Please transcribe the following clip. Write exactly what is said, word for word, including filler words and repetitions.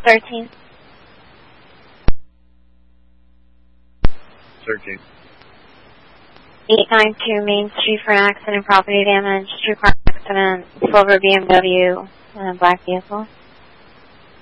thirteen. Searching. eight ninety-two Main Street for accident, property damage, two car accident, silver B M W, uh, black vehicle.